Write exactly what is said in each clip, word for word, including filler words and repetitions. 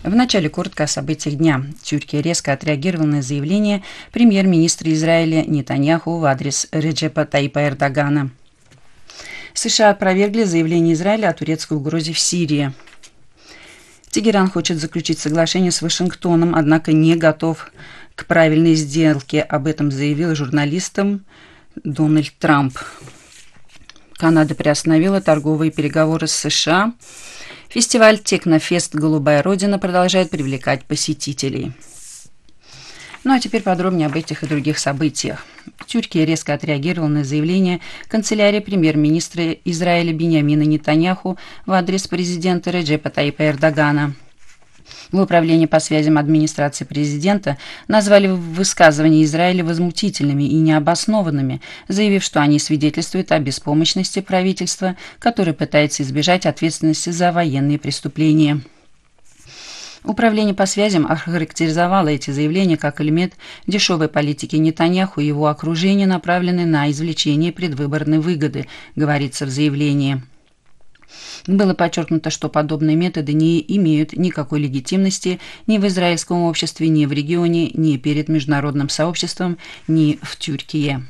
Вначале коротко о событиях дня. Тюркия резко отреагировала на заявление премьер-министра Израиля Нетаньяху в адрес Реджепа Таипа Эрдогана. США опровергли заявление Израиля о турецкой угрозе в Сирии. Тегеран хочет заключить соглашение с Вашингтоном, однако не готов к правильной сделке. Об этом заявил журналистам Дональд Трамп. Канада приостановила торговые переговоры с США. Фестиваль «Технофест. Голубая Родина» продолжает привлекать посетителей. Ну а теперь подробнее об этих и других событиях. Тюркия резко отреагировала на заявление канцелярии премьер-министра Израиля Биньямина Нетаньяху в адрес президента Реджепа Таипа Эрдогана. В управлении по связям администрации президента назвали высказывания Израиля возмутительными и необоснованными, заявив, что они свидетельствуют о беспомощности правительства, которое пытается избежать ответственности за военные преступления. Управление по связям охарактеризовало эти заявления как элемент дешевой политики Нетаньяху и его окружения, направленной на извлечение предвыборной выгоды, говорится в заявлении. Было подчеркнуто, что подобные методы не имеют никакой легитимности ни в израильском обществе, ни в регионе, ни перед международным сообществом, ни в Тюркии.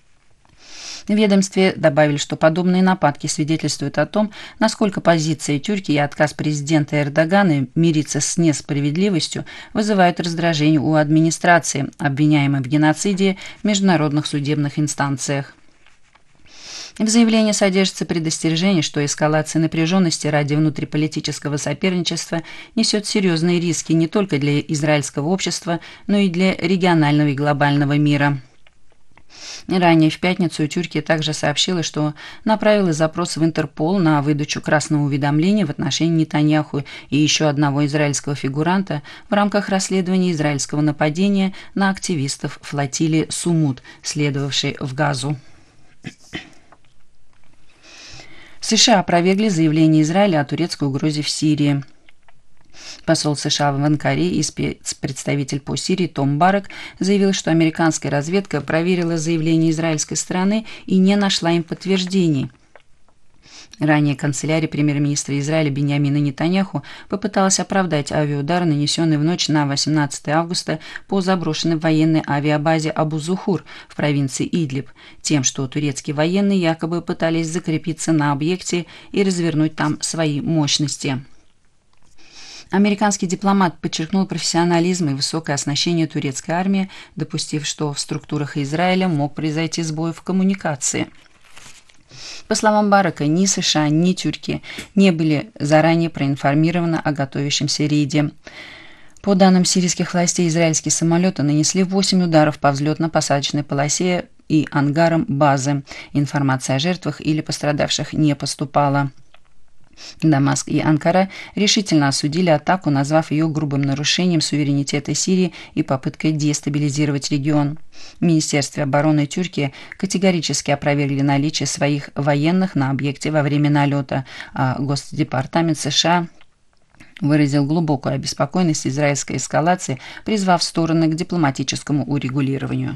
В ведомстве добавили, что подобные нападки свидетельствуют о том, насколько позиция Тюркии и отказ президента Эрдогана мириться с несправедливостью вызывают раздражение у администрации, обвиняемой в геноциде в международных судебных инстанциях. В заявлении содержится предостережение, что эскалация напряженности ради внутриполитического соперничества несет серьезные риски не только для израильского общества, но и для регионального и глобального мира. Ранее в пятницу Тюркия также сообщила, что направила запрос в Интерпол на выдачу красного уведомления в отношении Нетаньяху и еще одного израильского фигуранта в рамках расследования израильского нападения на активистов флотилии «Сумут», следовавшей в Газу. США опровергли заявление Израиля о турецкой угрозе в Сирии. Посол США в Анкаре и спецпредставитель по Сирии Том Барак заявил, что американская разведка проверила заявление израильской стороны и не нашла им подтверждений. Ранее канцелярия премьер-министра Израиля Биньямина Нетаньяху попыталась оправдать авиаудар, нанесенный в ночь на восемнадцатое августа по заброшенной военной авиабазе Абу-Зухур в провинции Идлиб, тем, что турецкие военные якобы пытались закрепиться на объекте и развернуть там свои мощности. Американский дипломат подчеркнул профессионализм и высокое оснащение турецкой армии, допустив, что в структурах Израиля мог произойти сбой в коммуникации. По словам Барака, ни США, ни Тюркия не были заранее проинформированы о готовящемся рейде. По данным сирийских властей, израильские самолеты нанесли восемь ударов по взлетно-посадочной полосе и ангарам базы. Информация о жертвах или пострадавших не поступала. Дамаск и Анкара решительно осудили атаку, назвав ее грубым нарушением суверенитета Сирии и попыткой дестабилизировать регион. В Министерстве обороны Тюркии категорически опровергли наличие своих военных на объекте во время налета, а Госдепартамент США выразил глубокую обеспокоенность израильской эскалации, призвав стороны к дипломатическому урегулированию.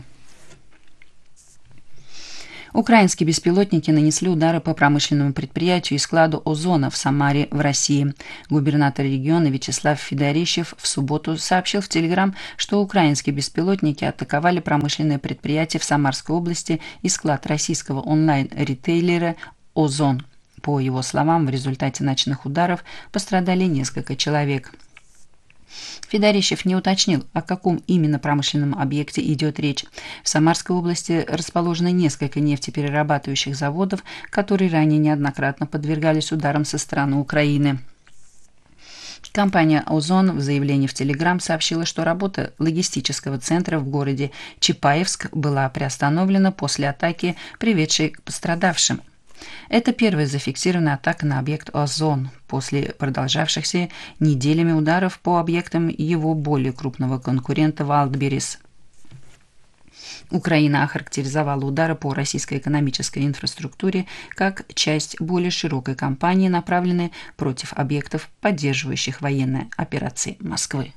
Украинские беспилотники нанесли удары по промышленному предприятию и складу озона в Самаре в России. Губернатор региона Вячеслав Федорищев в субботу сообщил в Телеграм, что украинские беспилотники атаковали промышленное предприятие в Самарской области и склад российского онлайн-ритейлера «Озон». По его словам, в результате ночных ударов пострадали несколько человек. Федорищев не уточнил, о каком именно промышленном объекте идет речь. В Самарской области расположено несколько нефтеперерабатывающих заводов, которые ранее неоднократно подвергались ударам со стороны Украины. Компания «Озон» в заявлении в Телеграм сообщила, что работа логистического центра в городе Чапаевск была приостановлена после атаки, приведшей к пострадавшим. Это первая зафиксированная атака на объект «Озон» после продолжавшихся неделями ударов по объектам его более крупного конкурента «Валдберрис». Украина охарактеризовала удары по российской экономической инфраструктуре как часть более широкой кампании, направленной против объектов, поддерживающих военные операции Москвы.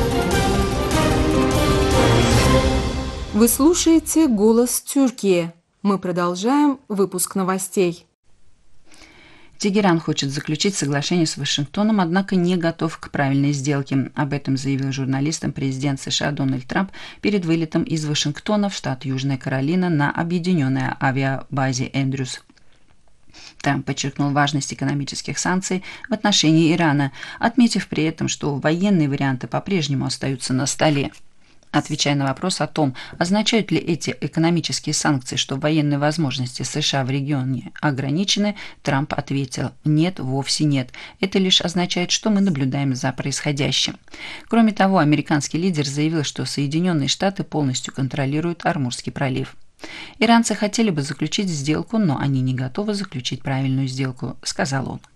Вы слушаете «Голос Тюркии». Мы продолжаем выпуск новостей. Тегеран хочет заключить соглашение с Вашингтоном, однако не готов к правильной сделке. Об этом заявил журналистам президент США Дональд Трамп перед вылетом из Вашингтона в штат Южная Каролина на объединенной авиабазе Эндрюс. Трамп подчеркнул важность экономических санкций в отношении Ирана, отметив при этом, что военные варианты по-прежнему остаются на столе. Отвечая на вопрос о том, означают ли эти экономические санкции, что военные возможности США в регионе ограничены, Трамп ответил: «Нет, вовсе нет. Это лишь означает, что мы наблюдаем за происходящим». Кроме того, американский лидер заявил, что Соединенные Штаты полностью контролируют Ормузский пролив. «Иранцы хотели бы заключить сделку, но они не готовы заключить правильную сделку», — сказал он.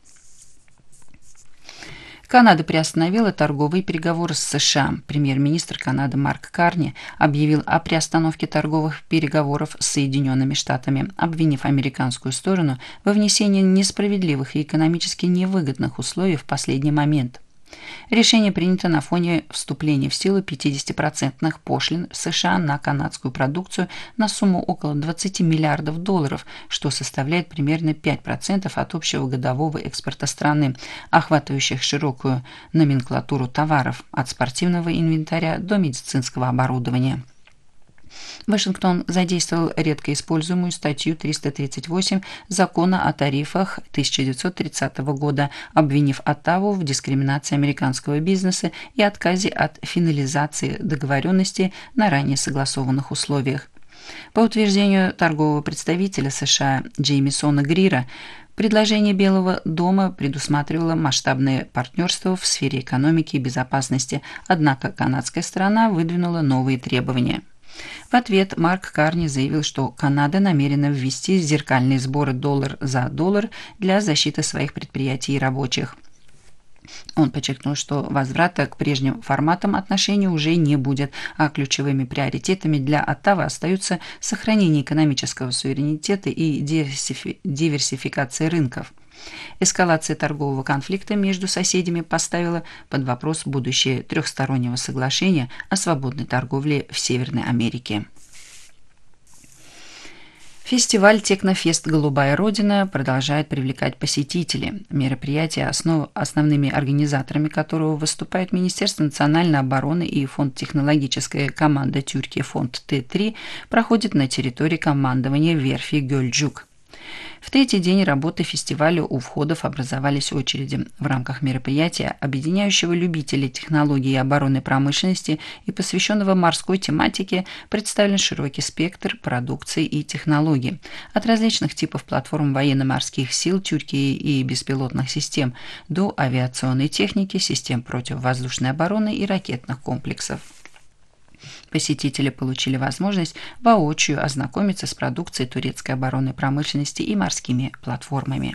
Канада приостановила торговые переговоры с США. Премьер-министр Канады Марк Карни объявил о приостановке торговых переговоров с Соединенными Штатами, обвинив американскую сторону во внесении несправедливых и экономически невыгодных условий в последний момент. Решение принято на фоне вступления в силу пятидесятипроцентных пошлин США на канадскую продукцию на сумму около двадцати миллиардов долларов, что составляет примерно пять процентов от общего годового экспорта страны, охватывающих широкую номенклатуру товаров от спортивного инвентаря до медицинского оборудования. Вашингтон задействовал редко используемую статью триста тридцать восемь Закона о тарифах тысяча девятьсот тридцатого года, обвинив Оттаву в дискриминации американского бизнеса и отказе от финализации договоренности на ранее согласованных условиях. По утверждению торгового представителя США Джеймисона Грира, предложение Белого дома предусматривало масштабное партнерство в сфере экономики и безопасности, однако канадская сторона выдвинула новые требования. В ответ Марк Карни заявил, что Канада намерена ввести зеркальные сборы доллар за доллар для защиты своих предприятий и рабочих. Он подчеркнул, что возврата к прежним форматам отношений уже не будет, а ключевыми приоритетами для Оттавы остаются сохранение экономического суверенитета и диверсификация рынков. Эскалация торгового конфликта между соседями поставила под вопрос будущее трехстороннего соглашения о свободной торговле в Северной Америке. Фестиваль «Технофест. Голубая Родина» продолжает привлекать посетителей. Мероприятие, основ... основными организаторами которого выступают Министерство национальной обороны и Фонд технологическая команда Тюркия фонд Т три, проходит на территории командования верфи Гёльджук. В третий день работы фестиваля у входов образовались очереди. В рамках мероприятия, объединяющего любителей технологий и оборонной промышленности и посвященного морской тематике, представлен широкий спектр продукции и технологий. От различных типов платформ военно-морских сил Тюркии и беспилотных систем до авиационной техники, систем противовоздушной обороны и ракетных комплексов. Посетители получили возможность воочию ознакомиться с продукцией турецкой оборонной промышленности и морскими платформами.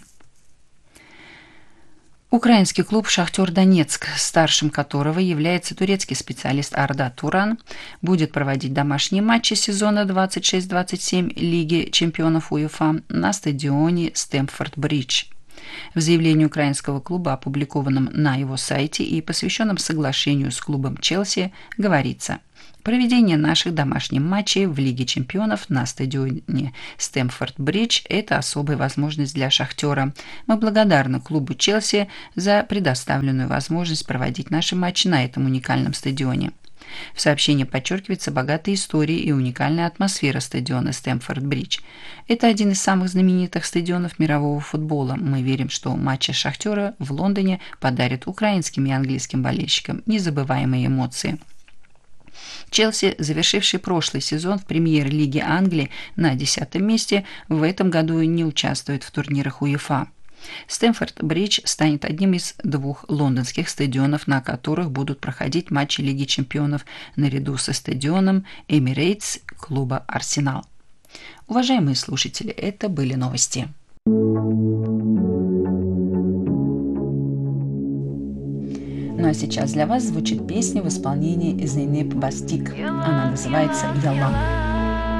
Украинский клуб «Шахтер Донецк», старшим которого является турецкий специалист Арда Туран, будет проводить домашние матчи сезона двадцать шесть двадцать семь Лиги чемпионов УЕФА на стадионе Стэмфорд-Бридж. В заявлении украинского клуба, опубликованном на его сайте и посвященном соглашению с клубом Челси, говорится: «Проведение наших домашних матчей в Лиге чемпионов на стадионе Стэмфорд-Бридж – это особая возможность для «Шахтера». Мы благодарны клубу Челси за предоставленную возможность проводить наши матчи на этом уникальном стадионе». В сообщении подчеркивается богатая история и уникальная атмосфера стадиона Стэмфорд-Бридж. Это один из самых знаменитых стадионов мирового футбола. Мы верим, что матчи «Шахтера» в Лондоне подарят украинским и английским болельщикам незабываемые эмоции. Челси, завершивший прошлый сезон в премьер-лиге Англии на десятом месте, в этом году не участвует в турнирах УЕФА. Стэмфорд-Бридж станет одним из двух лондонских стадионов, на которых будут проходить матчи Лиги чемпионов наряду со стадионом Эмирейтс клуба «Арсенал». Уважаемые слушатели, это были новости. Ну а сейчас для вас звучит песня в исполнении Зейнеп Бастик. Она называется «Ялла».